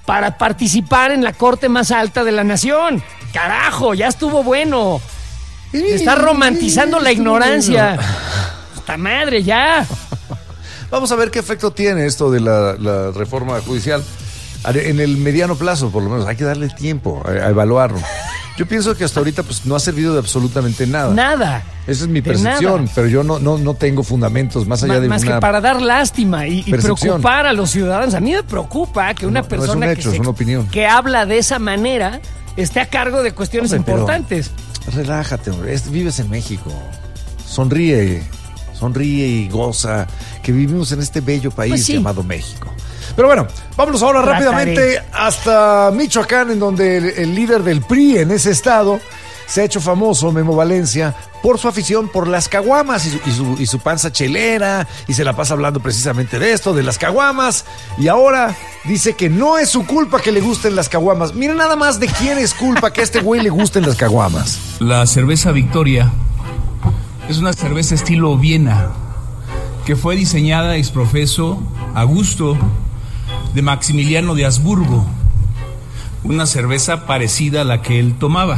para participar en la corte más alta de la nación. Carajo, ya estuvo bueno. Está romantizando la ignorancia. ¡Puta madre, ya! Vamos a ver qué efecto tiene esto de la reforma judicial en el mediano plazo, por lo menos. Hay que darle tiempo a evaluarlo. Yo pienso que hasta ahorita pues no ha servido de absolutamente nada. Nada. Esa es mi percepción, pero yo no tengo fundamentos más allá de más una que para dar lástima y preocupar a los ciudadanos. A mí me preocupa que una persona es una opinión, que habla de esa manera esté a cargo de cuestiones importantes. Relájate, hombre. Vives en México. Sonríe y goza que vivimos en este bello país llamado México. Pero bueno, vámonos ahora rápidamente hasta Michoacán, en donde el líder del PRI en ese estado se ha hecho famoso, Memo Valencia, por su afición por las caguamas y su panza chelera, y se la pasa hablando precisamente de esto, de las caguamas, y ahora dice que no es su culpa que le gusten las caguamas. Miren nada más de quién es culpa que a este güey le gusten las caguamas. La cerveza Victoria es una cerveza estilo Viena, que fue diseñada ex profeso a gusto de Maximiliano de Habsburgo, una cerveza parecida a la que él tomaba.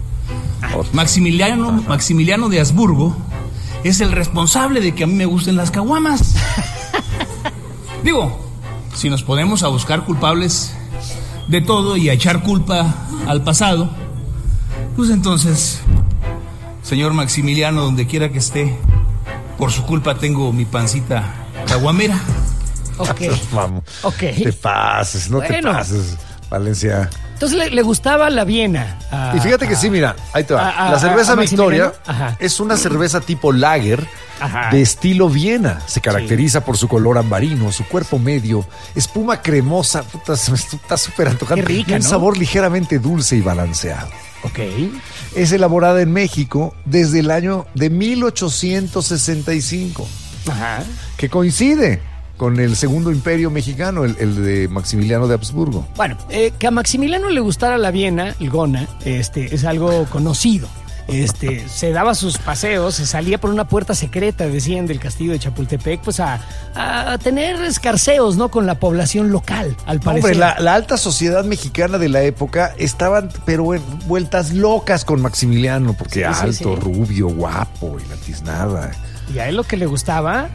Maximiliano de Habsburgo es el responsable de que a mí me gusten las caguamas. Digo, si nos ponemos a buscar culpables de todo y a echar culpa al pasado, pues entonces, señor Maximiliano, donde quiera que esté, por su culpa tengo mi pancita caguamera. Ok. Te pases, te pases, Valencia. Entonces le gustaba la Viena. Y fíjate que sí, mira, ahí te va. La cerveza Victoria es una cerveza tipo lager de estilo Viena. Se caracteriza por su color ambarino, su cuerpo medio, espuma cremosa, puta, se me está súper antojando. Qué rica, y un sabor ligeramente dulce y balanceado. Ok. Es elaborada en México desde el año de 1865. Que coincide con el Segundo Imperio Mexicano, el de Maximiliano de Habsburgo. Bueno, que a Maximiliano le gustara la Viena, el Gona, es algo conocido. Se daba sus paseos, se salía por una puerta secreta, decían, del castillo de Chapultepec, pues a tener escarceos, ¿no? Con la población local, al parecer. Hombre, la alta sociedad mexicana de la época estaban, pero en vueltas locas con Maximiliano, porque alto, rubio, guapo y la tiznada. Y a él lo que le gustaba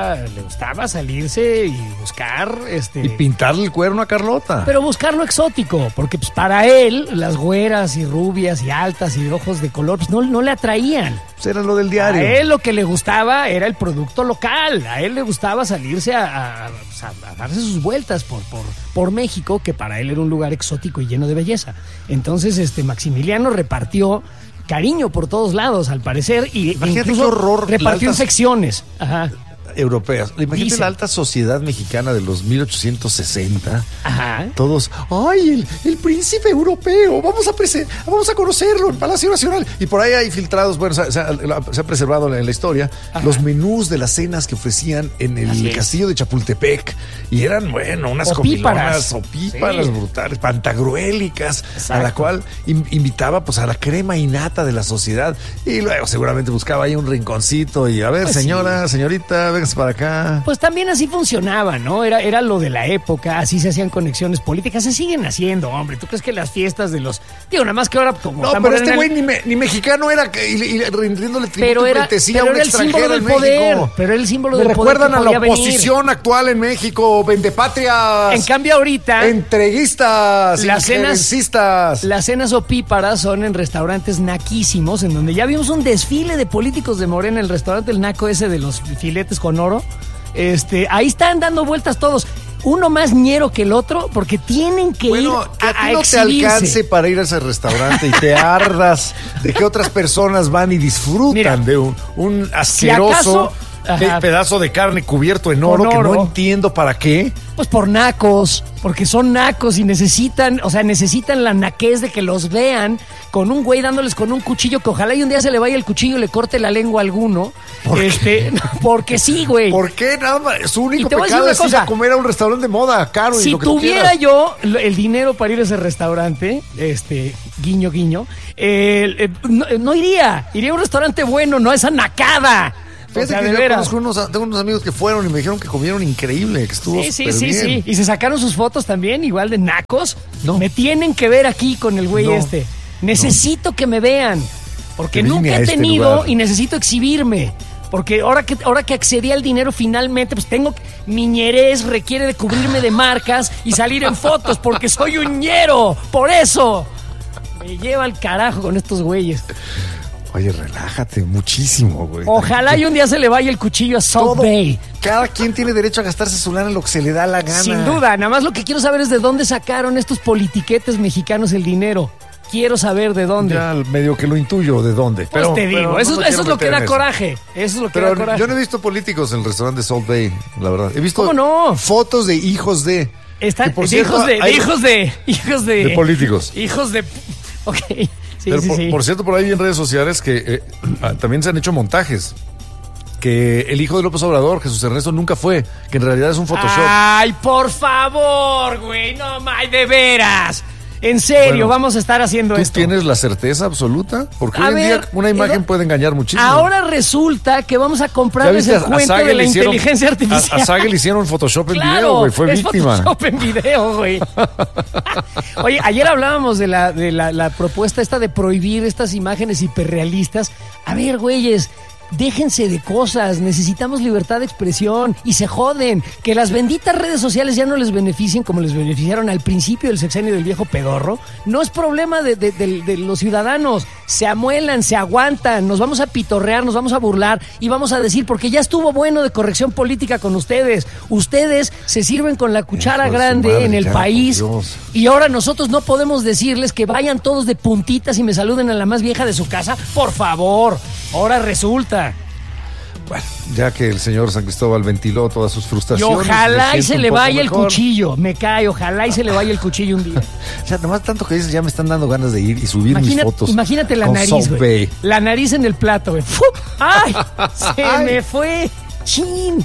salirse y buscar y pintarle el cuerno a Carlota. Pero buscar lo exótico, porque pues para él las güeras y rubias y altas y de ojos de color pues no le atraían. Pues era lo del diario. A él lo que le gustaba era el producto local. A él le gustaba salirse a darse sus vueltas por México, que para él era un lugar exótico y lleno de belleza. Entonces Maximiliano repartió cariño por todos lados, al parecer, y imagínate qué horror, repartió infecciones europeas. Imagínate la alta sociedad mexicana de los 1860. Todos, ¡ay, el príncipe europeo! Vamos a conocerlo en Palacio Nacional. Y por ahí hay filtrados, bueno, se ha preservado en la historia, los menús de las cenas que ofrecían en el castillo de Chapultepec. Y eran, bueno, unas opíparas brutales, pantagruélicas, a la cual invitaba pues a la crema innata de la sociedad. Y luego seguramente buscaba ahí un rinconcito y a ver, pues señorita, venga para acá. Pues también así funcionaba, ¿no? Era lo de la época, así se hacían conexiones políticas, se siguen haciendo, hombre. ¿Tú crees que las fiestas de los... Digo, nada más que ahora como... No, pero este güey ni mexicano era, y rindiéndole tributo y pleitesía a un extranjero en México. Pero era el símbolo del poder. Recuerdan a la oposición actual en México, vendepatrias. En cambio ahorita... Entreguistas, injerencistas. Las cenas opíparas son en restaurantes naquísimos, en donde ya vimos un desfile de políticos de Morena, el restaurante El Naco ese de los filetes con oro. Ahí están dando vueltas todos. Uno más ñero que el otro, porque tienen que ir que a ti no exhibirse. Te alcance para ir a ese restaurante y te ardas de que otras personas van y disfrutan de un asqueroso pedazo de carne cubierto en oro, que no entiendo para qué. Pues por nacos, porque son nacos y necesitan la naquez de que los vean con un güey dándoles con un cuchillo, que ojalá y un día se le vaya el cuchillo y le corte la lengua a alguno. Porque sí, güey. ¿Por qué? Nada más, su único pecado es ir a comer a un restaurante de moda caro. Si y lo que tuviera yo el dinero para ir a ese restaurante, guiño, guiño, no iría. Iría a un restaurante bueno, no a esa nacada. Fíjate que yo conozco tengo unos amigos que fueron y me dijeron que comieron increíble, que estuvo Sí. Y se sacaron sus fotos también, igual de nacos. No. Me tienen que ver aquí con el güey Necesito que me vean, porque nunca he tenido y necesito exhibirme. Porque ahora que accedí al dinero finalmente, pues mi ñerez requiere de cubrirme de marcas y salir en fotos, porque soy un ñero. Por eso me lleva al carajo con estos güeyes. Oye, relájate muchísimo, güey. Ojalá y un día se le vaya el cuchillo a Salt Bay. Cada quien tiene derecho a gastarse su lana en lo que se le da la gana. Sin duda, nada más lo que quiero saber es de dónde sacaron estos politiquetes mexicanos el dinero. Quiero saber de dónde. Ya medio que lo intuyo de dónde. Pues te digo, eso es lo que da coraje. Eso es lo que da coraje. Yo no he visto políticos en el restaurante Salt Bay, la verdad. He visto fotos de hijos de... hijos de políticos. Hijos de... Ok. Sí. Por cierto, por ahí en redes sociales que también se han hecho montajes. Que el hijo de López Obrador, Jesús Ernesto, nunca fue. Que en realidad es un Photoshop. Ay, por favor, güey. No, de veras. En serio, vamos a estar haciendo esto. ¿Tú tienes la certeza absoluta? Porque hoy en día una imagen puede engañar muchísimo. Ahora resulta que vamos a comprarles el cuento de la inteligencia artificial. A Sage le hicieron Photoshop en video, güey. Fue víctima. Photoshop en video, güey. Oye, ayer hablábamos de la propuesta esta de prohibir estas imágenes hiperrealistas. A ver, güeyes, déjense de cosas, necesitamos libertad de expresión y se joden. Que las benditas redes sociales ya no les beneficien como les beneficiaron al principio del sexenio del viejo pedorro, no es problema de los ciudadanos. Se amuelan, se aguantan, nos vamos a pitorrear, nos vamos a burlar y vamos a decir, porque ya estuvo bueno de corrección política con ustedes. Ustedes se sirven con la cuchara grande en el país y ahora nosotros no podemos decirles que vayan todos de puntitas y me saluden a la más vieja de su casa. Por favor, ahora resulta. Bueno, ya que el señor San Cristóbal ventiló todas sus frustraciones. Y ojalá y se le vaya el cuchillo. Me cae, ojalá y se le vaya el cuchillo un día. O sea, nomás tanto que dices, ya me están dando ganas de ir y subir mis fotos. Imagínate la nariz, güey. La nariz en el plato, güey. ¡Ay! Se me fue. ¡Chin!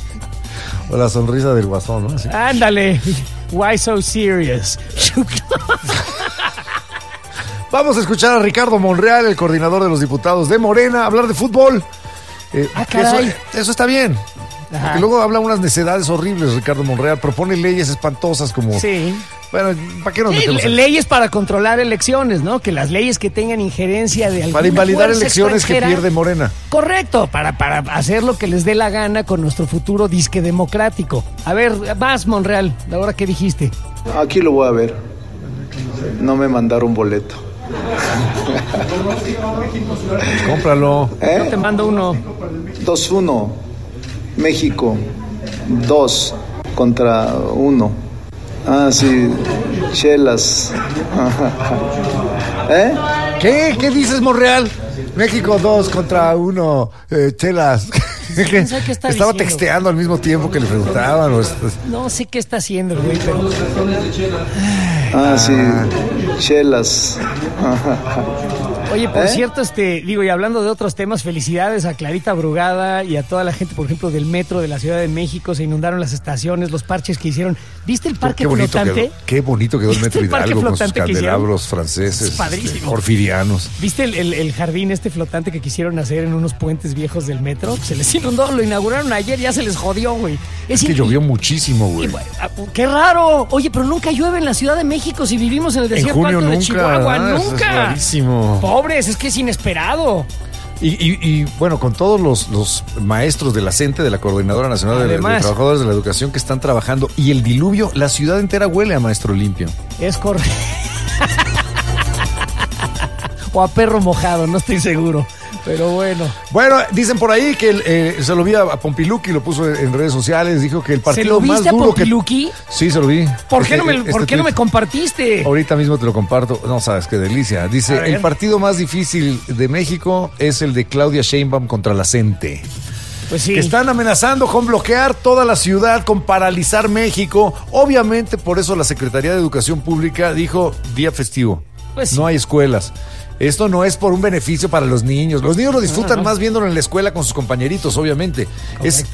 O la sonrisa del guasón, ¿no? Así. Ándale. Why so serious? Vamos a escuchar a Ricardo Monreal, el coordinador de los diputados de Morena, hablar de fútbol. Eso está bien. Porque luego habla unas necedades horribles, Ricardo Monreal. Propone leyes espantosas como... Sí. Bueno, ¿para qué nos metemos aquí? Leyes para controlar elecciones, ¿no? Que las leyes que tengan injerencia de alguna para invalidar elecciones que pierde Morena. Correcto, para hacer lo que les dé la gana con nuestro futuro disque democrático. A ver, vas, Monreal, ahora qué dijiste. Aquí lo voy a ver. No me mandaron boleto. Cómpralo. Yo te mando uno. 2-1. México. 2-1. Ah, sí. Chelas. ¿Qué dices, Monreal? México 2-1. Chelas. Estaba texteando al mismo tiempo que le preguntaban. No sé qué está haciendo el güey, pero... sí. Chelas. Oye, por cierto, y hablando de otros temas, felicidades a Clarita Brugada y a toda la gente, por ejemplo, del metro de la Ciudad de México. Se inundaron las estaciones, los parches que hicieron. ¿Viste el parque flotante? Qué bonito quedó el metro Hidalgo con sus candelabros franceses, porfirianos. ¿Viste el jardín flotante que quisieron hacer en unos puentes viejos del metro? Se les inundó, lo inauguraron ayer, ya se les jodió, güey. Es que llovió muchísimo, güey. ¡Qué raro! Oye, pero nunca llueve en la Ciudad de México si vivimos en el desierto alto de Chihuahua. ¡Nunca! Es rarísimo. Pobres, es que es inesperado. Y bueno, con todos los maestros de la CENTE, de la Coordinadora Nacional de Trabajadores de la Educación que están trabajando, y el diluvio, la ciudad entera huele a maestro limpio. Es correcto. O a perro mojado, no estoy seguro. Pero bueno. Bueno, dicen por ahí que se lo vi a Pompiluki, lo puso en redes sociales, dijo que el partido más duro. ¿Se lo viste a Pompiluki? Sí, se lo vi. ¿Por qué no me compartiste? Ahorita mismo te lo comparto. No sabes qué delicia. Dice, el partido más difícil de México es el de Claudia Sheinbaum contra la CENTE. Pues sí. Que están amenazando con bloquear toda la ciudad, con paralizar México. Obviamente, por eso la Secretaría de Educación Pública dijo día festivo. Pues sí. No hay escuelas. Esto no es por un beneficio para los niños. Los niños lo disfrutan más viéndolo en la escuela con sus compañeritos, obviamente. Es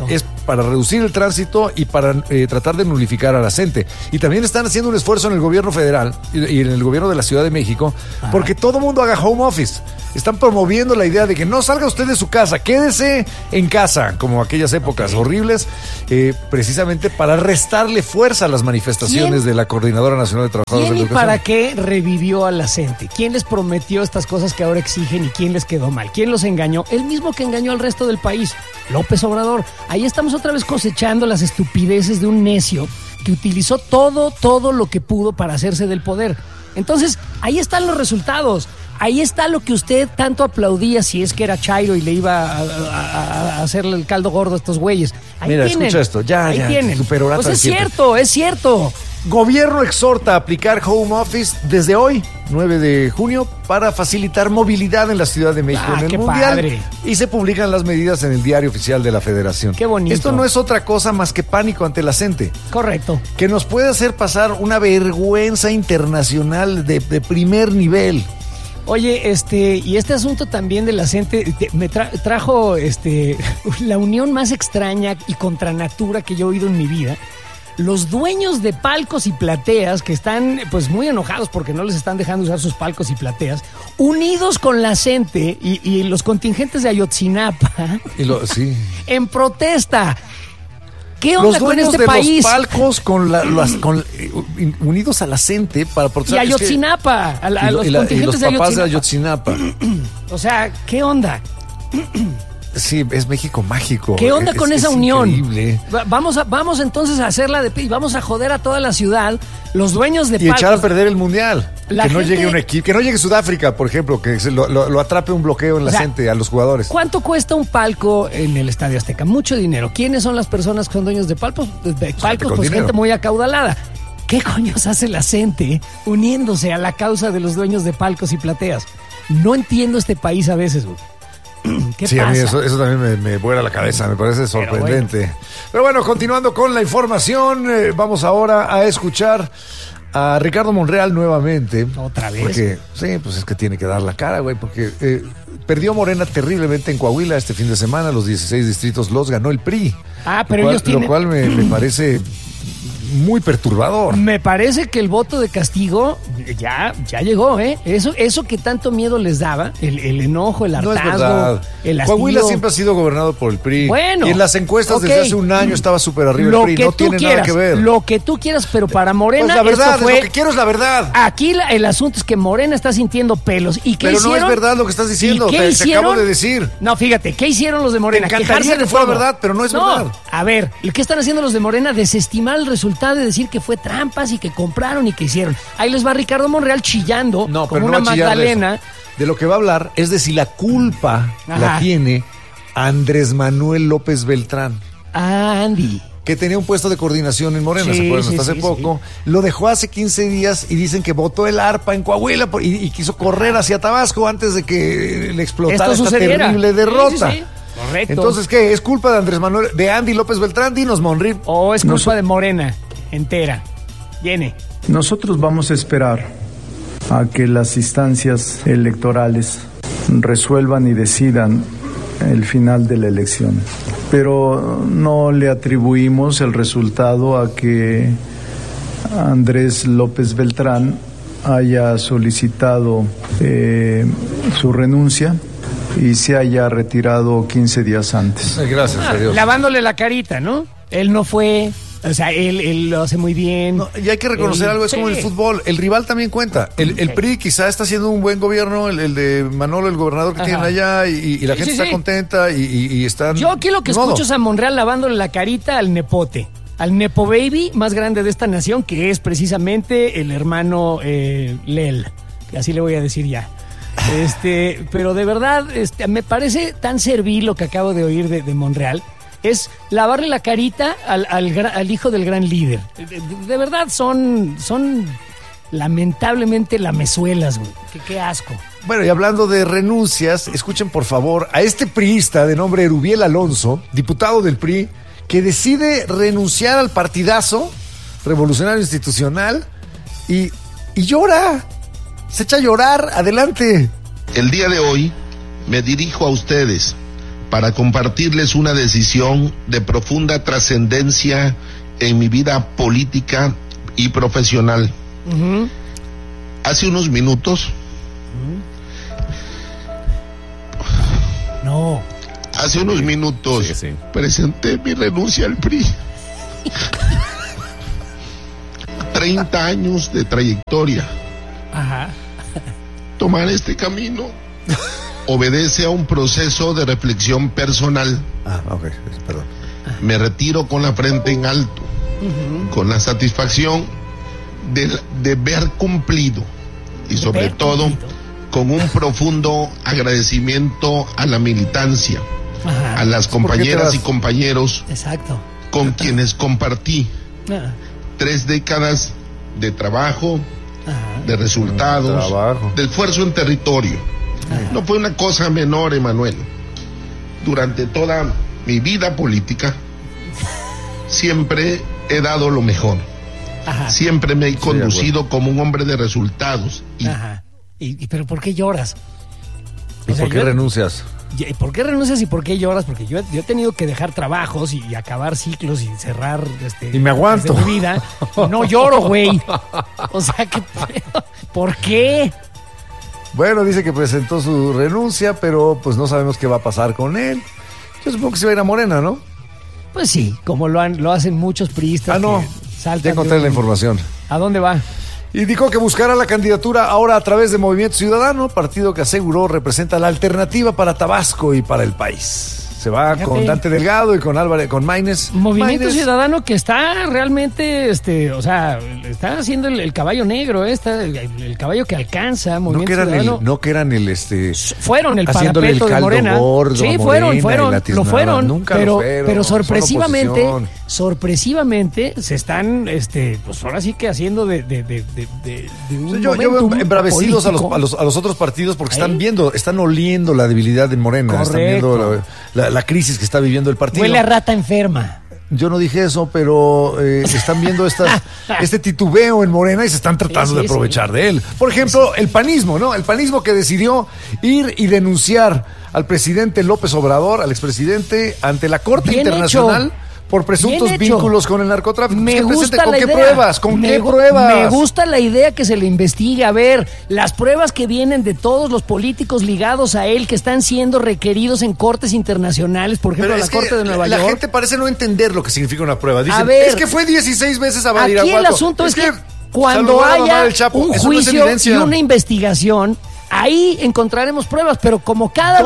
para reducir el tránsito y para tratar de nulificar a la gente. Y también están haciendo un esfuerzo en el gobierno federal y en el gobierno de la Ciudad de México porque todo mundo haga home office. Están promoviendo la idea de que no salga usted de su casa, quédese en casa, como aquellas épocas horribles, precisamente para restarle fuerza a las manifestaciones de la Coordinadora Nacional de Trabajadores de la Educación. ¿Para qué revivió a la gente? ¿Quién les prometió estas cosas que ahora exigen y quién les quedó mal? ¿Quién los engañó? El mismo que engañó al resto del país, López Obrador. Ahí estamos otra vez cosechando las estupideces de un necio que utilizó todo lo que pudo para hacerse del poder. Entonces, ahí están los resultados. Ahí está lo que usted tanto aplaudía si es que era chairo y le iba a hacerle el caldo gordo a estos güeyes. Ahí Mira, tienen. escucha esto. Ahí tienen. Pues es cierto. Gobierno exhorta a aplicar home office desde hoy, 9 de junio, para facilitar movilidad en la Ciudad de México en el Mundial. Padre. Y se publican las medidas en el Diario Oficial de la Federación. Qué bonito. Esto no es otra cosa más que pánico ante la gente. Correcto. Que nos puede hacer pasar una vergüenza internacional de primer nivel. Oye, y este asunto también de la gente me trajo la unión más extraña y contra natura que yo he oído en mi vida. Los dueños de palcos y plateas que están pues muy enojados porque no les están dejando usar sus palcos y plateas, unidos con la gente y los contingentes de Ayotzinapa Sí. en protesta. ¿Qué onda con este de país? Los palcos unidos a la gente para protestar. Y Ayotzinapa, a los contingentes de Ayotzinapa. O sea, ¿qué onda? Sí, es México mágico. ¿Qué onda con esa unión? Increíble. Vamos entonces a hacerla y vamos a joder a toda la ciudad, los dueños de palcos. Y echar a perder el mundial. Que no llegue un equipo, que no llegue Sudáfrica, por ejemplo, que lo atrape un bloqueo en la gente, a los jugadores. ¿Cuánto cuesta un palco en el Estadio Azteca? Mucho dinero. ¿Quiénes son las personas que son dueños de palcos? Pues gente muy acaudalada. ¿Qué coños hace la gente uniéndose a la causa de los dueños de palcos y plateas? No entiendo este país a veces, güey. ¿Qué pasa? A mí eso también me vuela la cabeza, me parece sorprendente. Pero bueno, continuando con la información, vamos ahora a escuchar a Ricardo Monreal nuevamente. ¿Otra vez? Porque, sí, pues es que tiene que dar la cara, güey, porque perdió Morena terriblemente en Coahuila este fin de semana, los 16 distritos los ganó el PRI. Pero ellos tienen... Lo cual me parece muy perturbador. Me parece que el voto de castigo ya llegó, ¿eh? Eso que tanto miedo les daba, el enojo, el hartazgo, no es verdad. El hastío. Coahuila siempre ha sido gobernado por el PRI. Bueno. Y en las encuestas desde hace un año estaba súper arriba el PRI. No tiene nada que ver. Lo que tú quieras, pero para Morena... Pues la verdad, lo que quiero es la verdad. Aquí el asunto es que Morena está sintiendo pelos. ¿Y qué hicieron? Pero no es verdad lo que estás diciendo. Te acabo de decir. No, fíjate, ¿qué hicieron los de Morena? Me encantaría que fuera verdad, pero no es verdad. A ver, ¿qué están haciendo los de Morena? Desestimar el resultado y decir que fue trampas y que compraron y que hicieron. Ahí les va Ricardo Monreal chillando como una Magdalena. De lo que va a hablar es de si la culpa la tiene Andrés Manuel López Beltrán. Andy. Que tenía un puesto de coordinación en Morena, ¿se acuerdan? Hasta hace poco. Lo dejó hace 15 días y dicen que botó el arpa en Coahuila y quiso correr hacia Tabasco antes de que le explotara esta terrible derrota. Correcto. Entonces, ¿qué? ¿Es culpa de Andrés Manuel, de Andy López Beltrán? Dinos, Monri. ¿O es culpa de Morena entera? Viene. Nosotros vamos a esperar a que las instancias electorales resuelvan y decidan el final de la elección. Pero no le atribuimos el resultado a que Andrés López Beltrán haya solicitado su renuncia y se haya retirado 15 días antes. Gracias a Dios. Lavándole la carita, ¿no? Él no fue... O sea, él lo hace muy bien. No, y hay que reconocer algo, es como el fútbol. El rival también cuenta. El PRI quizá está haciendo un buen gobierno, el de Manolo, el gobernador que tienen allá, y la gente está contenta y están... Yo aquí lo que escucho es a Monreal lavándole la carita al nepote, al nepo baby más grande de esta nación, que es precisamente el hermano Lel, que así le voy a decir ya. Pero de verdad, me parece tan servil lo que acabo de oír de Monreal. Es lavarle la carita al hijo del gran líder. De verdad son lamentablemente lamezuelas, güey. Qué asco. Bueno, y hablando de renuncias, escuchen por favor a este priista de nombre Erubiel Alonso, diputado del PRI, que decide renunciar al partidazo revolucionario institucional y llora. Se echa a llorar. Adelante. El día de hoy me dirijo a ustedes para compartirles una decisión de profunda trascendencia en mi vida política y profesional. Uh-huh. Hace unos minutos... No. Hace unos minutos presenté mi renuncia al PRI. 30 años de trayectoria. Ajá. Tomar este camino obedece a un proceso de reflexión personal. Ok, perdón. Me retiro con la frente en alto, con la satisfacción de ver cumplido y sobre todo con un profundo agradecimiento a la militancia, a las compañeras y compañeros con quienes compartí 3 décadas de trabajo, de resultados, de esfuerzo en territorio. No fue una cosa menor, Emanuel. Durante toda mi vida política siempre he dado lo mejor. Siempre me he conducido como un hombre de resultados. ¿Pero por qué lloras? ¿Y por qué renuncias? ¿Por qué renuncias y por qué lloras? Porque yo he tenido que dejar trabajos y acabar ciclos y cerrar y me aguanto mi vida. No lloro, güey. O sea, ¿por qué? Bueno, dice que presentó su renuncia, pero pues no sabemos qué va a pasar con él. Yo supongo que se va a ir a Morena, ¿no? Pues sí, como lo hacen muchos priistas. No, ya encontré la información. ¿A dónde va? Y dijo que buscará la candidatura ahora a través de Movimiento Ciudadano, partido que aseguró representa la alternativa para Tabasco y para el país. Se va con Dante Delgado y con Álvarez, con Maínez. Movimiento Ciudadano que está realmente, está haciendo el caballo negro, el caballo que alcanza. No que eran el fueron el parapeto de Morena. Gordo, sí, fueron, lo fueron. Nunca pero sorpresivamente se están, pues ahora sí que haciendo de un yo veo embravecidos a los otros partidos porque están oliendo la debilidad de Morena. Correcto. Están viendo la crisis que está viviendo el partido. Huele a rata enferma. Yo no dije eso, pero están viendo este titubeo en Morena y se están tratando de aprovechar de él. Por ejemplo, el panismo, ¿no? El panismo que decidió ir y denunciar al presidente López Obrador, al expresidente, ante la Corte Internacional por presuntos vínculos con el narcotráfico. Me gusta la idea. ¿Con qué pruebas? Me gusta la idea que se le investigue. A ver, las pruebas que vienen de todos los políticos ligados a él que están siendo requeridos en cortes internacionales, por ejemplo, la Corte de Nueva York. La gente parece no entender lo que significa una prueba. Dicen, es que fue 16 veces a Badiraguato. Aquí el asunto es que cuando haya un juicio y una investigación, ahí encontraremos pruebas, pero como cada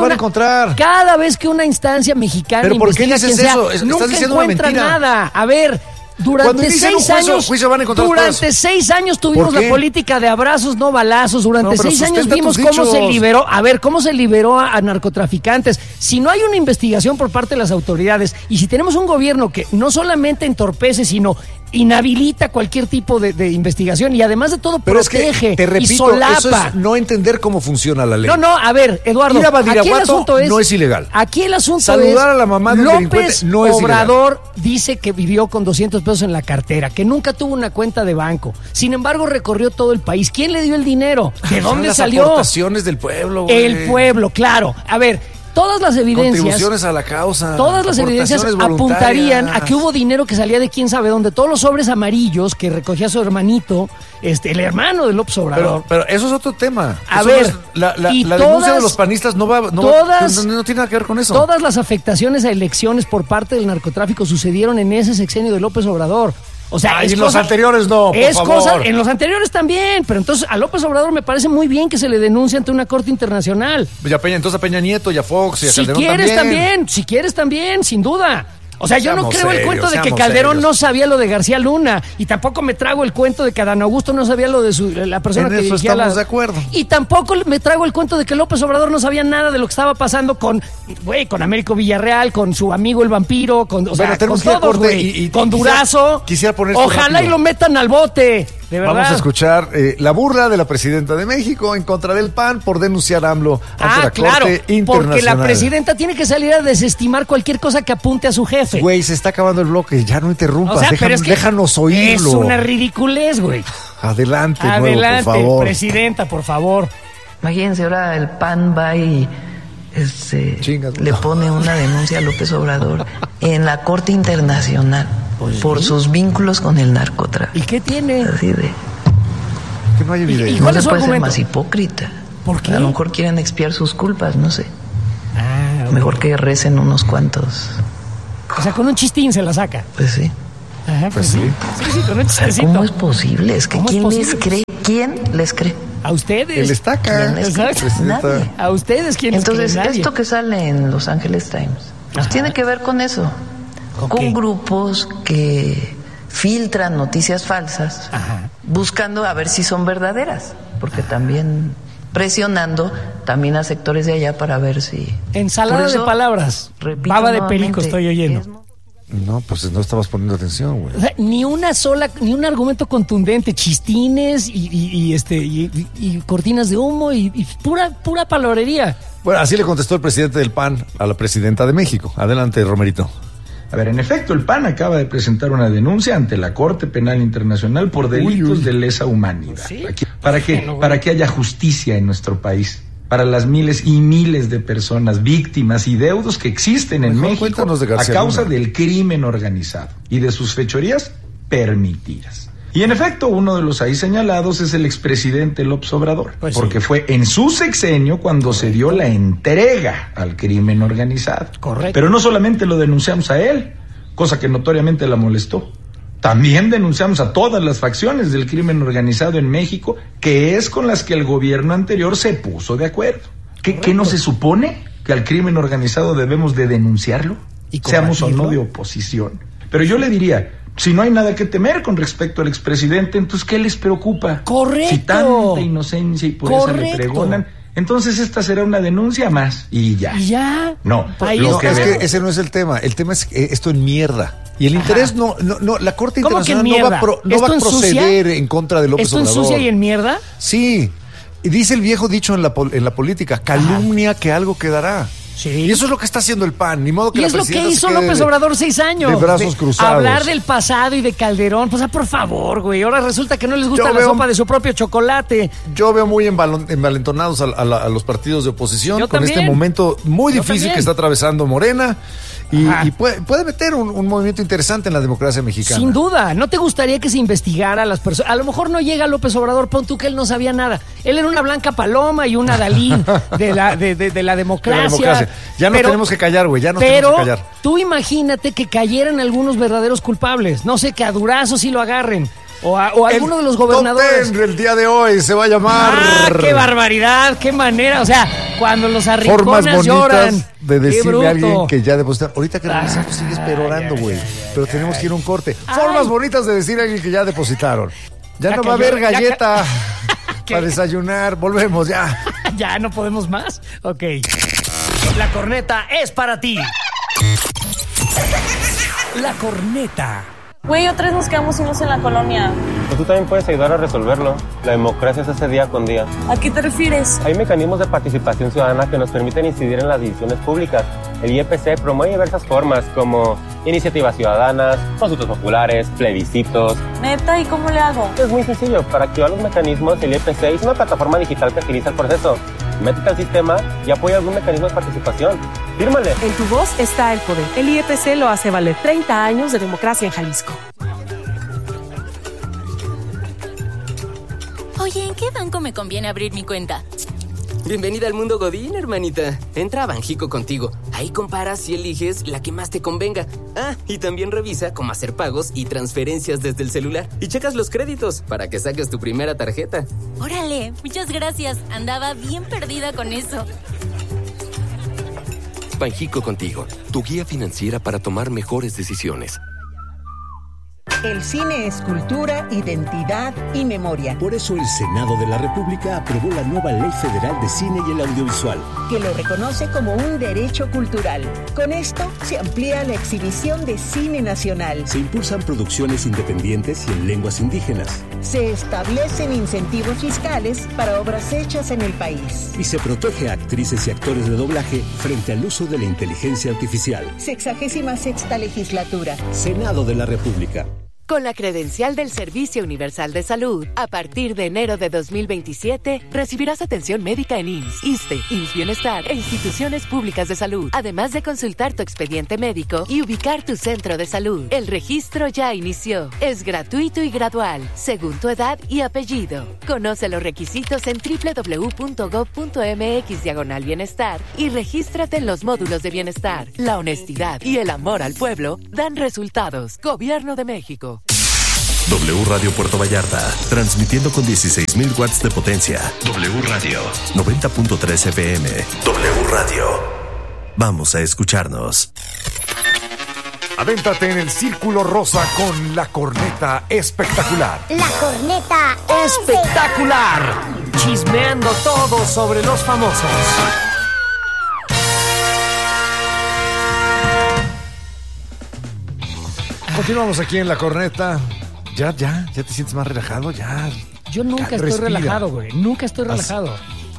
vez que una instancia mexicana investiga quien sea, nunca encuentra nada. A ver, durante 6 años, durante 6 años tuvimos la política de abrazos, no balazos. Durante 6 años vimos cómo se liberó. A ver, cómo se liberó a narcotraficantes. Si no hay una investigación por parte de las autoridades y si tenemos un gobierno que no solamente entorpece, sino inhabilita cualquier tipo de investigación y además de todo protege, te repito, y solapa. Eso es no entender cómo funciona la ley. No, a ver, Eduardo, ir a Badiraguato no es ilegal. Aquí el asunto saludar a la mamá de un delincuente no es Obrador ilegal. Dice que vivió con 200 pesos en la cartera, que nunca tuvo una cuenta de banco. Sin embargo, recorrió todo el país. ¿Quién le dio el dinero? ¿De dónde salió? Las aportaciones del pueblo, güey. El pueblo, claro. A ver, todas las evidencias, contribuciones a la causa, todas las evidencias apuntarían a que hubo dinero que salía de quién sabe dónde. Todos los sobres amarillos que recogía su hermanito, el hermano de López Obrador. Pero eso es otro tema. A ver, la denuncia de los panistas no tiene nada que ver con eso. Todas las afectaciones a elecciones por parte del narcotráfico sucedieron en ese sexenio de López Obrador. O sea, en los anteriores no, por favor. En los anteriores también, pero entonces a López Obrador me parece muy bien que se le denuncie ante una corte internacional. Entonces a Peña Nieto y a Fox y a Calderón si quieres también, sin duda. O sea, yo no creo el cuento de que serios. Calderón no sabía lo de García Luna y tampoco me trago el cuento de que Adán Augusto no sabía lo de la persona que dirigía estamos de acuerdo. Y tampoco me trago el cuento de que López Obrador no sabía nada de lo que estaba pasando con Américo Villarreal, con su amigo el vampiro, con todos, güey. Con Durazo. Quisiera poner ojalá y lo metan al bote. De verdad. Vamos a escuchar la burla de la presidenta de México en contra del PAN por denunciar a AMLO ante la Corte Internacional. Porque la presidenta tiene que salir a desestimar cualquier cosa que apunte a su jefe. Güey, se está acabando el bloque, ya no interrumpas, déjanos oírlo. Es una ridiculez, güey. Adelante, por favor. Presidenta, por favor. Imagínense, ahora el PAN va y le pone una denuncia a López Obrador en la Corte Internacional por sus vínculos con el narcotráfico. ¿Y qué tiene? Así de... Que no hay evidencia. ¿Y no se puede ser más hipócrita? ¿Por qué? A lo mejor quieren expiar sus culpas, no sé. Okay. Mejor que recen unos cuantos. O sea, con un chistín se la saca. Pues sí. Ajá, pues sí, con un chistecito. ¿Cómo es posible? Es que ¿quién les cree? ¿Quién les cree? A ustedes. El estaca. Nadie. A ustedes, ¿quién les cree? Entonces, esto que sale en Los Angeles Times, pues tiene que ver con eso. Con grupos que filtran noticias falsas, buscando a ver si son verdaderas, porque también presionando también a sectores de allá para ver si... Ensalada de palabras, baba de perico estoy oyendo. No, pues no estabas poniendo atención, güey. O sea, ni un argumento contundente, chistines y cortinas de humo y pura palabrería. Bueno, así le contestó el presidente del PAN a la presidenta de México. Adelante, Romerito. A ver, en efecto, el PAN acaba de presentar una denuncia ante la Corte Penal Internacional por delitos de lesa humanidad. ¿Sí? ¿Para que haya justicia en nuestro país? Para las miles y miles de personas víctimas y deudos que existen en México a causa del crimen organizado y de sus fechorías permitidas. Y en efecto, uno de los ahí señalados es el expresidente López Obrador, porque fue en su sexenio cuando se dio la entrega al crimen organizado. Correcto. Pero no solamente lo denunciamos a él, cosa que notoriamente la molestó. También denunciamos a todas las facciones del crimen organizado en México, que es con las que el gobierno anterior se puso de acuerdo. ¿Qué no se supone? ¿Que al crimen organizado debemos de denunciarlo? Seamos o no de oposición. Pero yo le diría, si no hay nada que temer con respecto al expresidente, entonces ¿qué les preocupa? Correcto. Si tanta inocencia y pureza le pregonan, entonces esta será una denuncia más y ya. ¿Y ya? No, es que ese no es el tema. El tema es esto en mierda. Y el interés no, la Corte Internacional no va a proceder en contra de López Obrador. ¿Esto ensucia y en mierda? Sí. Y dice el viejo dicho en la política, calumnia que algo quedará. Sí. Y eso es lo que está haciendo el PAN. Ni modo que la presidenta es lo que hizo López Obrador 6 años. De brazos cruzados. Hablar del pasado y de Calderón. Pues, por favor, güey. Ahora resulta que no les gusta la sopa de su propio chocolate. Yo veo muy envalentonados a los partidos de oposición con este momento muy difícil que está atravesando Morena. Y puede meter un movimiento interesante en la democracia mexicana. Sin duda. ¿No te gustaría que se investigara a las personas? A lo mejor no llega López Obrador, pon tú que él no sabía nada. Él era una blanca paloma y una Dalí de la democracia. Ya no tenemos que callar, güey. Tenemos que callar. Tú imagínate que cayeran algunos verdaderos culpables. No sé, que a Durazo sí lo agarren. O alguno de los gobernadores. El día de hoy se va a llamar. ¡Qué barbaridad! ¡Qué manera! O sea, cuando los arrinconas formas bonitas lloran. De decirle a alguien que ya depositaron. Ahorita que regresamos sigues perorando, güey. Pero tenemos que ir a un corte. Formas bonitas de decirle a alguien que ya depositaron. Ya no va a haber galleta para desayunar. Volvemos ya. ¿Ya no podemos más? Ok. La corneta es para ti. La corneta. Güey, otra vez nos quedamos solos en la colonia. Tú también puedes ayudar a resolverlo. La democracia se hace día con día. ¿A qué te refieres? Hay mecanismos de participación ciudadana que nos permiten incidir en las decisiones públicas. El IEPC promueve diversas formas como iniciativas ciudadanas, consultas populares, plebiscitos. ¿Neta? ¿Y cómo le hago? Es muy sencillo. Para activar los mecanismos, el IEPC es una plataforma digital que agiliza el proceso. Métete al sistema y apoya algún mecanismo de participación. ¡Fírmale! En tu voz está el poder. El IEPC lo hace valer. 30 años de democracia en Jalisco. Oye, ¿en qué banco me conviene abrir mi cuenta? Bienvenida al mundo Godín, hermanita. Entra a Banjico contigo. Ahí comparas y eliges la que más te convenga. Y también revisa cómo hacer pagos y transferencias desde el celular. Y checas los créditos para que saques tu primera tarjeta. Órale, muchas gracias. Andaba bien perdida con eso. Banjico contigo, tu guía financiera para tomar mejores decisiones. El cine es cultura, identidad y memoria. Por eso el Senado de la República aprobó la nueva Ley Federal de Cine y el Audiovisual, que lo reconoce como un derecho cultural. Con esto se amplía la exhibición de cine nacional. Se impulsan producciones independientes y en lenguas indígenas. Se establecen incentivos fiscales para obras hechas en el país. Y se protege a actrices y actores de doblaje frente al uso de la inteligencia artificial. 66ª legislatura. Senado de la República. Con la credencial del Servicio Universal de Salud, a partir de enero de 2027, recibirás atención médica en IMSS, ISSSTE, IMSS Bienestar e instituciones públicas de salud, además de consultar tu expediente médico y ubicar tu centro de salud. El registro ya inició. Es gratuito y gradual, según tu edad y apellido. Conoce los requisitos en www.gov.mx/bienestar y regístrate en los módulos de bienestar. La honestidad y el amor al pueblo dan resultados. Gobierno de México. W Radio Puerto Vallarta, transmitiendo con 16,000 watts de potencia. W Radio, 90.3 FM. W Radio. Vamos a escucharnos. Adéntrate en el Círculo Rosa con la corneta espectacular. La corneta espectacular. Chismeando todo sobre los famosos. Continuamos aquí en la corneta. Ya te sientes más relajado, ya. Yo nunca estoy relajado, güey. Nunca estoy relajado.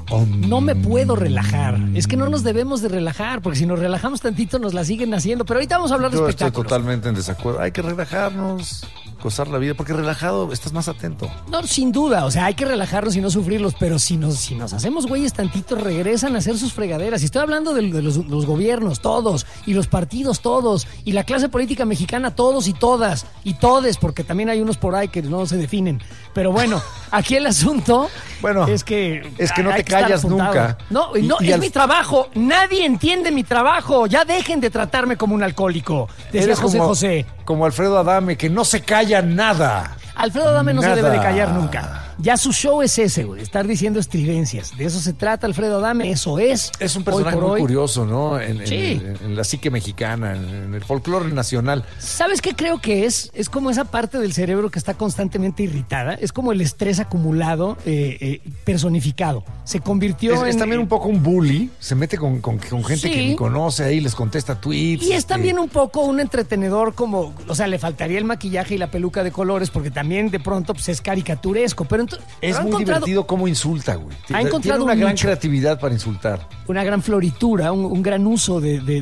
No me puedo relajar. Es que no nos debemos de relajar, porque si nos relajamos tantito nos la siguen haciendo. Pero ahorita vamos a hablar de espectáculos. Yo estoy totalmente en desacuerdo. Hay que relajarnos, gozar la vida, porque relajado estás más atento. No, sin duda. O sea, hay que relajarnos y no sufrirlos, pero si nos hacemos güeyes tantito, regresan a hacer sus fregaderas. Y estoy hablando de los gobiernos, todos, y los partidos, todos, y la clase política mexicana, todos y todas, y todes, porque también hay unos por ahí que no se definen. Pero bueno, aquí el asunto es que no te callas nunca. No, es mi trabajo. Nadie entiende mi trabajo. Ya dejen de tratarme como un alcohólico. Decía José. Como Alfredo Adame, que no se calla nada. Alfredo Adame no se debe de callar nunca. Ya su show es ese, güey, estar diciendo estridencias. De eso se trata Alfredo Adame, eso es. Es un personaje muy curioso, ¿no? En la psique mexicana, en el folclore nacional. ¿Sabes qué creo que es? Es como esa parte del cerebro que está constantemente irritada. Es como el estrés acumulado, personificado. Se convirtió es también un poco un bully. Se mete con gente que ni conoce ahí, les contesta tweets. Y es también un poco un entretenedor como... O sea, le faltaría el maquillaje y la peluca de colores porque también de pronto pues, es caricaturesco. Pero es muy divertido cómo insulta, güey. Tiene una gran creatividad para insultar. Una gran floritura, un gran uso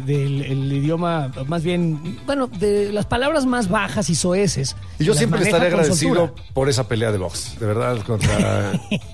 del idioma, más bien, bueno, de las palabras más bajas y soeces. Y yo siempre le estaré agradecido por esa pelea de box, de verdad, contra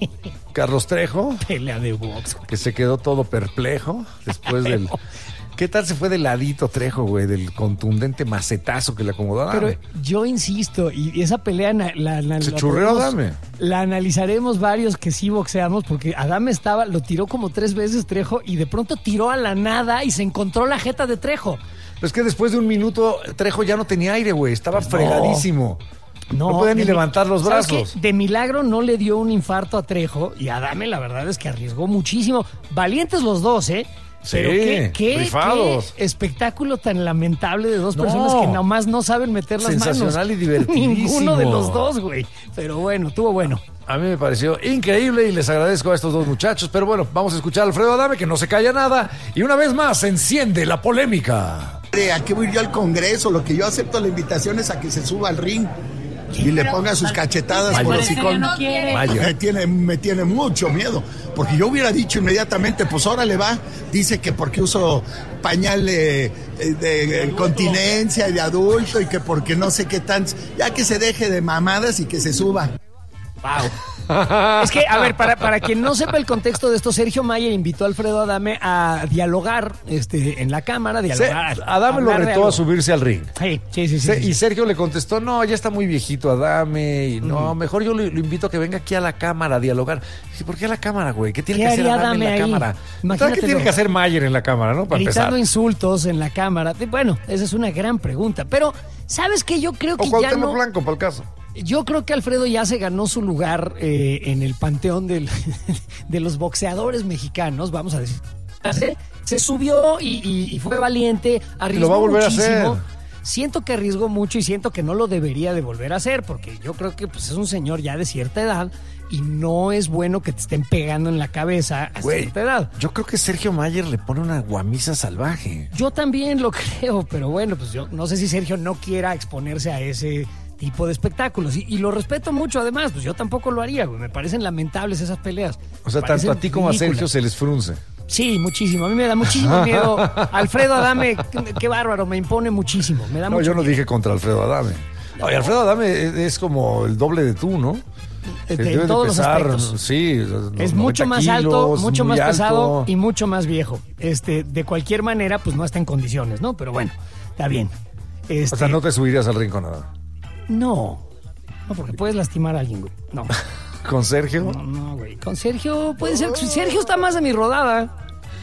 Carlos Trejo. Pelea de box. Que se quedó todo perplejo después del... ¿Qué tal se fue de ladito Trejo, güey? Del contundente macetazo que le acomodó a Adame. Pero yo insisto, y esa pelea se churreó Adame. La analizaremos varios que sí boxeamos, porque Adame lo tiró como 3 veces Trejo y de pronto tiró a la nada y se encontró la jeta de Trejo. Pero es que después de un minuto Trejo ya no tenía aire, güey. Estaba fregadísimo. No podía ni levantar los brazos. De milagro no le dio un infarto a Trejo y Adame la verdad es que arriesgó muchísimo. Valientes los dos, ¿eh? Pero qué espectáculo tan lamentable de dos personas que nomás no saben meter las manos. Sensacional y divertidísimo. Ninguno de los dos, güey. Pero bueno, estuvo bueno. A mí me pareció increíble y les agradezco a estos dos muchachos. Pero bueno, vamos a escuchar a Alfredo Adame, que no se calla nada. Y una vez más, se enciende la polémica. ¿A qué voy yo al Congreso? Lo que yo acepto la invitación es a que se suba al ring y le ponga sus cachetadas por hocicón. Me tiene mucho miedo, porque yo hubiera dicho inmediatamente, pues órale va, dice que porque uso pañal de continencia y de adulto y que porque no sé qué tan, ya que se deje de mamadas y que se suba. Wow. Es que, a ver, para quien no sepa el contexto de esto, Sergio Mayer invitó a Alfredo Adame a dialogar en la cámara. Adame lo retó a subirse al ring. Sí. Y Sergio le contestó, no, ya está muy viejito Adame, y no, mejor yo lo invito a que venga aquí a la cámara a dialogar. Dije, ¿por qué a la cámara, güey? ¿Qué tiene que hacer Adame en la cámara? ¿Qué tiene que hacer Mayer en la cámara, no? Para gritando empezar. Insultos en la cámara. Bueno, esa es una gran pregunta. Pero, ¿sabes qué? Yo creo que ya no... Blanco, para el caso. Yo creo que Alfredo ya se ganó su lugar en el panteón de los boxeadores mexicanos, vamos a decir. Se subió y fue valiente, arriesgó lo va a volver muchísimo. A hacer. Siento que arriesgó mucho y siento que no lo debería de volver a hacer, porque yo creo que pues, es un señor ya de cierta edad y no es bueno que te estén pegando en la cabeza a cierta edad. Yo creo que Sergio Mayer le pone una guamisa salvaje. Yo también lo creo, pero bueno, pues yo no sé si Sergio no quiera exponerse a ese tipo de espectáculos y lo respeto mucho. Además, pues yo tampoco lo haría, güey. Me parecen lamentables esas peleas. O sea, tanto a ti como a Sergio se les frunce. Sí, muchísimo. A mí me da muchísimo miedo. Alfredo Adame, qué bárbaro, me impone muchísimo. Me da mucho yo no miedo. dije contra Alfredo Adame. Oye, Alfredo Adame es como el doble de tú, ¿no? En todos los aspectos. Sí, es mucho más alto, mucho más pesado y mucho más viejo. De cualquier manera, pues no está en condiciones, ¿no? Pero bueno, está bien. O sea, ¿no te subirías al ring con nada? No, porque puedes lastimar a alguien, güey. No. ¿Con Sergio? No, güey. Con Sergio puede ser. Sergio está más de mi rodada.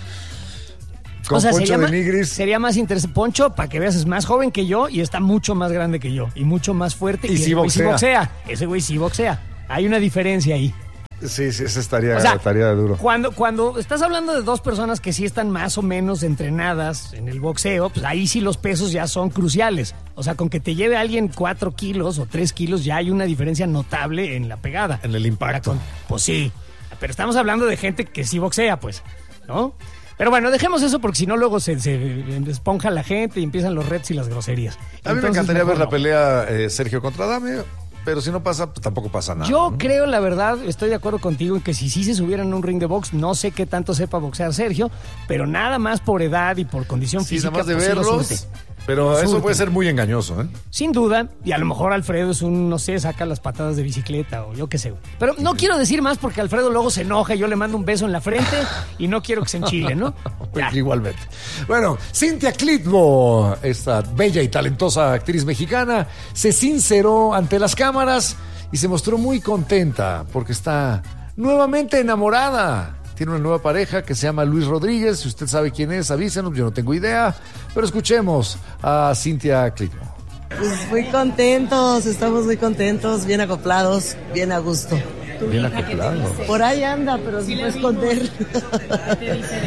Con Poncho de Nigris. Sería más interesante. Poncho, para que veas, es más joven que yo y está mucho más grande que yo. Y mucho más fuerte. Y sí boxea. Ese güey sí boxea. Hay una diferencia ahí. Sí, ese estaría duro. Cuando estás hablando de dos personas que sí están más o menos entrenadas en el boxeo, pues ahí sí los pesos ya son cruciales. O sea, con que te lleve alguien 4 kilos o 3 kilos ya hay una diferencia notable en la pegada. En el impacto. Pues sí. Pero estamos hablando de gente que sí boxea, pues, ¿no? Pero bueno, dejemos eso porque si no luego se esponja la gente y empiezan los retos y las groserías. A mí me encantaría ver la pelea Sergio contra Adame. Pero si no pasa, pues tampoco pasa nada. Yo creo, la verdad, estoy de acuerdo contigo en que si sí se subieran a un ring de box, no sé qué tanto sepa boxear Sergio, pero nada más por edad y por condición física. Nada más de verlos. Pero eso puede ser muy engañoso, ¿eh? Sin duda, y a lo mejor Alfredo es no sé, saca las patadas de bicicleta o yo qué sé. Pero no quiero decir más porque Alfredo luego se enoja y yo le mando un beso en la frente y no quiero que se enchile, ¿no? Igualmente. Bueno, Cynthia Clitbo, esta bella y talentosa actriz mexicana, se sinceró ante las cámaras y se mostró muy contenta porque está nuevamente enamorada. Tiene una nueva pareja que se llama Luis Rodríguez. Si usted sabe quién es, avísenos, yo no tengo idea. Pero escuchemos a Cynthia Clitbo. Pues muy contentos, estamos muy contentos, bien acoplados, bien a gusto. Bien acoplados. Por ahí anda, pero sí se puede esconder. ¿Qué dice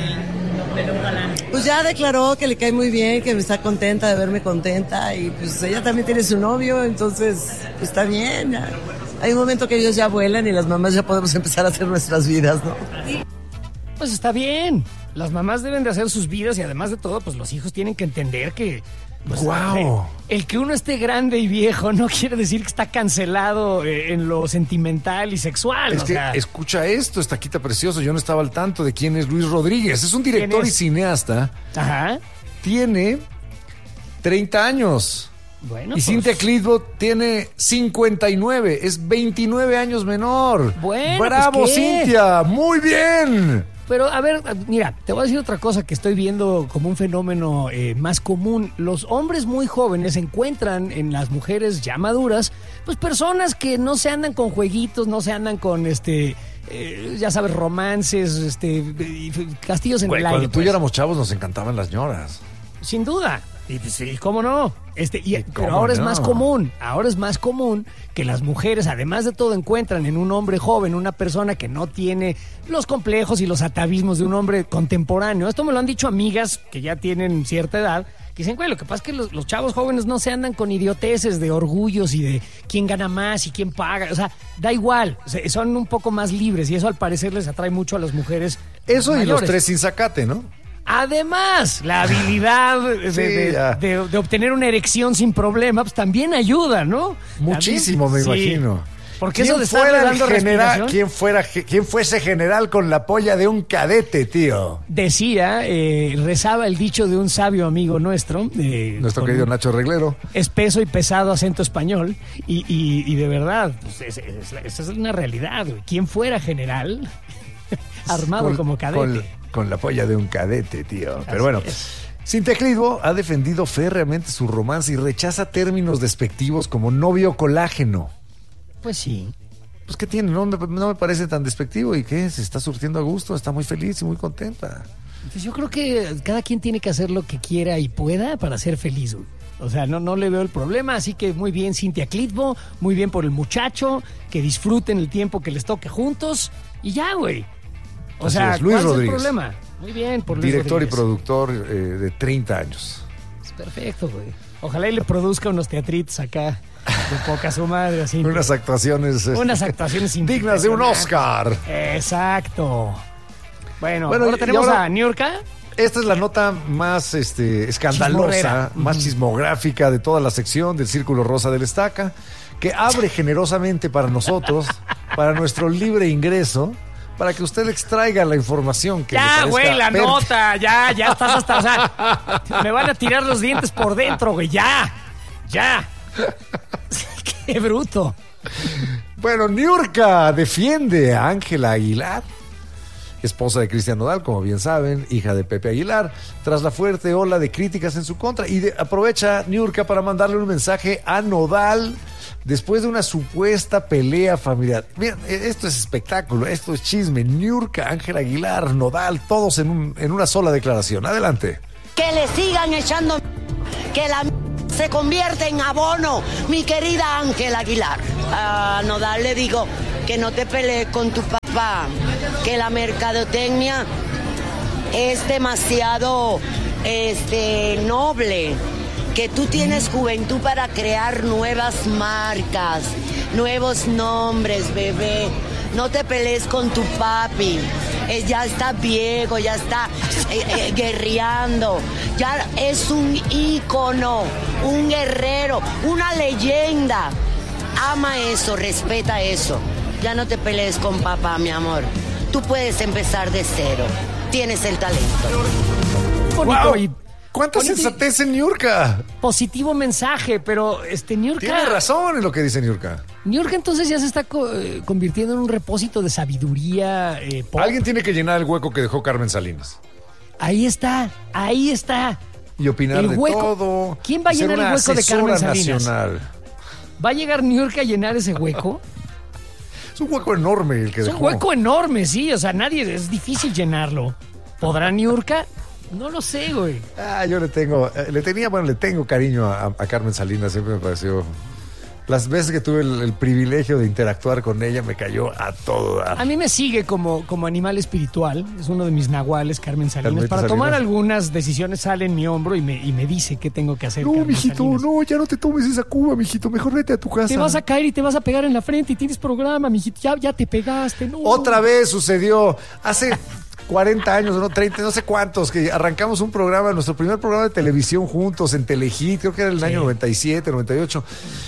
del galán? Pues ya declaró que le cae muy bien, que está contenta de verme contenta. Y pues ella también tiene su novio, entonces pues, está bien. Ya. Hay un momento que ellos ya vuelan y las mamás ya podemos empezar a hacer nuestras vidas, ¿no? Pues está bien. Las mamás deben de hacer sus vidas y además de todo, pues los hijos tienen que entender que... Pues, ¡Wow! El que uno esté grande y viejo no quiere decir que está cancelado en lo sentimental y sexual. Es que, escucha esto, Estaquita Precioso, yo no estaba al tanto de quién es Luis Rodríguez. Es un director y cineasta. Ajá. Tiene 30 años. Bueno, y Cynthia Clitbo tiene 59, es 29 años menor. Bueno, ¡bravo, pues, Cynthia! ¡Muy bien! Pero, a ver, mira, te voy a decir otra cosa que estoy viendo como un fenómeno más común. Los hombres muy jóvenes encuentran en las mujeres ya maduras, pues personas que no se andan con jueguitos, no se andan con ya sabes, romances, castillos en el aire. Cuando tú y yo éramos chavos nos encantaban las ñoras. Sin duda. Y sí, ¿cómo no? Pero ahora es más común. Ahora es más común que las mujeres, además de todo, encuentran en un hombre joven una persona que no tiene los complejos y los atavismos de un hombre contemporáneo. Esto me lo han dicho amigas que ya tienen cierta edad, que dicen, güey, lo que pasa es que los chavos jóvenes no se andan con idioteces de orgullos y de quién gana más y quién paga. O sea, da igual. O sea, son un poco más libres y eso al parecer les atrae mucho a las mujeres. Eso mayores. Y los 3 sin zacate, ¿no? Además, la habilidad de obtener una erección sin problema, pues también ayuda, ¿no? Muchísimo, me imagino. Porque eso de estarle dando respiración... ¿Quién fuese general con la polla de un cadete, tío? Decía, rezaba el dicho de un sabio amigo nuestro. Nuestro querido Nacho Reglero. Espeso y pesado acento español. Y de verdad, pues, esa es una realidad, güey. ¿Quién fuera general armado como cadete? Con la polla de un cadete, tío. Pero bueno, Cynthia Clitbo ha defendido férreamente su romance y rechaza términos despectivos como novio colágeno. Pues sí. Pues ¿qué tiene? No me parece tan despectivo. ¿Y qué? Se está surtiendo a gusto, está muy feliz y muy contenta. Pues yo creo que cada quien tiene que hacer lo que quiera y pueda para ser feliz, güey. O sea, no le veo el problema, así que muy bien Cynthia Clitbo, muy bien por el muchacho, que disfruten el tiempo que les toque juntos y ya, güey. O sea, Luis ¿cuál Rodríguez, es el problema? Muy bien, por Luis director Rodríguez. Y productor de 30 años. Es perfecto, güey. Ojalá y le produzca unos teatritos acá, de poca su madre, así. Unas actuaciones dignas de un Oscar. Exacto. Bueno, ahora tenemos a Niurka. Esta es la nota más escandalosa, más chismográfica de toda la sección del Círculo Rosa del Estaca, que abre generosamente para nosotros, para nuestro libre ingreso, para que usted le extraiga la información que ya, güey, la nota, ya estás hasta, o sea, me van a tirar los dientes por dentro, güey, ya. ¡Qué bruto! Bueno, Niurka defiende a Ángela Aguilar, esposa de Cristian Nodal, como bien saben, hija de Pepe Aguilar, tras la fuerte ola de críticas en su contra. Y aprovecha Niurka para mandarle un mensaje a Nodal después de una supuesta pelea familiar. Miren, esto es espectáculo, esto es chisme. Niurka, Ángela Aguilar, Nodal, todos en una sola declaración. Adelante. Que le sigan echando, que la se convierte en abono, mi querida Ángela Aguilar. A Nodal le digo que no te pelees con tu papá, que la mercadotecnia es demasiado noble, que tú tienes juventud para crear nuevas marcas, nuevos nombres, bebé. No te pelees con tu papi. Ya está viejo, ya está guerreando. Ya es un ícono, un guerrero, una leyenda. Ama eso, respeta eso. Ya no te pelees con papá, mi amor. Tú puedes empezar de cero. Tienes el talento. Wow. ¿Cuánta sensatez en Niurka? Positivo mensaje, pero Niurka... Tiene razón en lo que dice Niurka. Niurka entonces ya se está convirtiendo en un repósito de sabiduría. Alguien tiene que llenar el hueco que dejó Carmen Salinas. Ahí está. Y opinar de todo. ¿Quién va a llenar el hueco de Carmen Salinas? Nacional. ¿Va a llegar Niurka a llenar ese hueco? Es un hueco enorme el que dejó. Es un hueco enorme, sí. O sea, es difícil llenarlo. ¿Podrá Niurka? No lo sé, güey. Yo le tengo cariño a Carmen Salinas, siempre me pareció. Las veces que tuve el privilegio de interactuar con ella, me cayó a todo dar. A mí me sigue como animal espiritual, es uno de mis nahuales, Carmen Salinas. Para tomar algunas decisiones sale en mi hombro y me dice qué tengo que hacer. No, Carmen mijito, Salinas. no, ya no te tomes esa cuba, mijito, mejor vete a tu casa. Te vas a caer y te vas a pegar en la frente y tienes programa, mijito, ya te pegaste. No. Otra vez sucedió, hace 40 años, no 30, no sé cuántos, que arrancamos un programa, nuestro primer programa de televisión juntos en Telehit, creo que era el año 97, 98,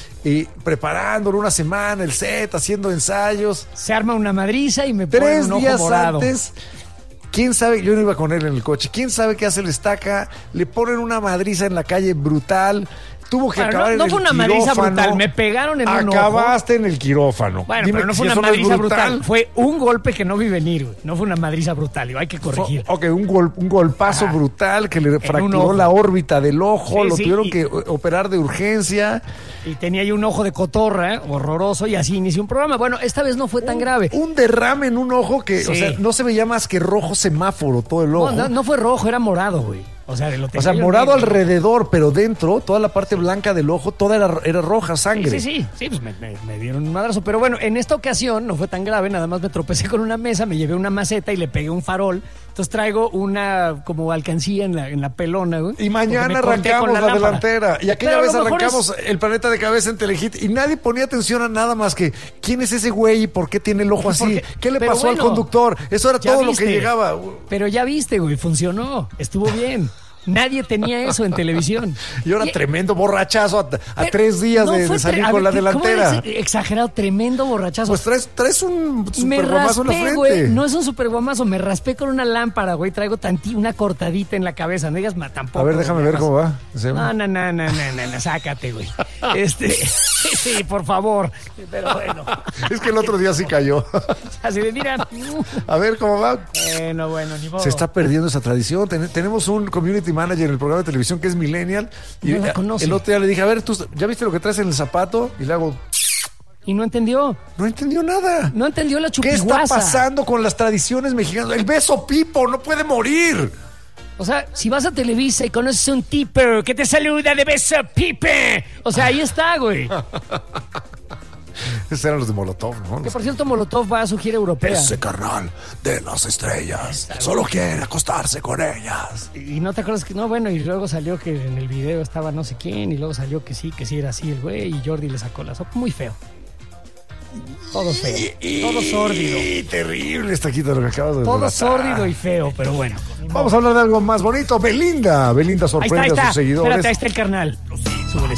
y preparándolo una semana, el set, haciendo ensayos. Se arma una madriza y me ponen un ojo morado. 3 días antes, quién sabe, yo no iba con él en el coche, quién sabe qué hace el estaca, le ponen una madriza en la calle brutal. Tuvo que acabar en el quirófano. No fue una madriza brutal, me pegaron en un ojo. Acabaste en el quirófano. Bueno, dime, pero no fue una madriza brutal. Fue un golpe que no vi venir, güey. No fue una madriza brutal, hay que corregir. Un golpazo brutal que le fracturó la órbita del ojo, lo tuvieron que operar de urgencia. Y tenía yo un ojo de cotorra, horroroso, y así inició un programa. Bueno, esta vez no fue tan grave. Un derrame en un ojo que, o sea, no se veía más que rojo semáforo todo el ojo. No fue rojo, era morado, güey. O sea, morado alrededor, pero dentro, toda la parte blanca del ojo, toda era roja, sangre. Sí, pues me dieron un madrazo. Pero bueno, en esta ocasión no fue tan grave, nada más me tropecé con una mesa, me llevé una maceta y le pegué un farol. Entonces traigo una como alcancía en la pelona, güey. Y mañana arrancamos la delantera. Y aquella vez arrancamos El Planeta de Cabeza en Telehit y nadie ponía atención a nada más que ¿quién es ese güey y por qué tiene el ojo así? ¿Qué le pasó al conductor? Eso era todo lo que llegaba. Pero ya viste, güey, funcionó. Estuvo bien. Nadie tenía eso en televisión. Y ahora tremendo borrachazo a 3 días de salir con la delantera. Exagerado, tremendo borrachazo. Pues traes un super guamazo en la frente. Güey, no es un super guamazo, me raspé con una lámpara, güey. Traigo una cortadita en la cabeza. No digas tampoco. A ver, déjame ver cómo va. No, sácate, güey. Sí, por favor. Pero bueno. Es que el otro día sí cayó. Así de, mira. A ver cómo va. Bueno, ni modo. Se está perdiendo esa tradición. Tenemos un community manager en el programa de televisión que es millennial y el otro día le dije, a ver, ¿tú ya viste lo que traes en el zapato? Y le hago... Y no entendió. No entendió nada. No entendió la chupiguasa. ¿Qué está pasando con las tradiciones mexicanas? El beso pipo no puede morir. O sea, si vas a Televisa y conoces a un tipo que te saluda de beso pipe, o sea, ahí está, güey. Esos eran los de Molotov, ¿no? Que por cierto, Molotov va a su gira europea. Ese carnal de las estrellas solo quiere acostarse con ellas. Y no te acuerdas que... No, bueno, y luego salió que en el video estaba no sé quién, y luego salió que sí era así el güey, y Jordi le sacó la sopa. Muy feo. Todo feo. Todo sórdido. Terrible está aquí de lo que acabas de todo sórdido y feo, pero bueno. Vamos a hablar de algo más bonito. Belinda sorprende a sus seguidores. Espérate, ahí está el carnal. Súbele.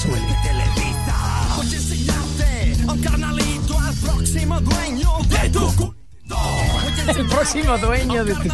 El próximo dueño de tu